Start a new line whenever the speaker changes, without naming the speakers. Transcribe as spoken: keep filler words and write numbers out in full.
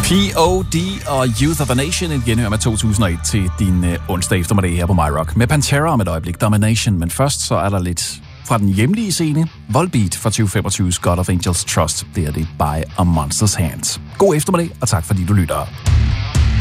P O D og Youth of a Nation, et genhør med to tusind og et til din øh, onsdag eftermiddag her på MyRock. Med Pantera om et øjeblik, Domination, men først så er der lidt fra den hjemlige scene. Volbeat fra tyve femogtyve, God of Angels Trust. Det er det By a Monster's Hands. God eftermiddag, og tak fordi du lytter.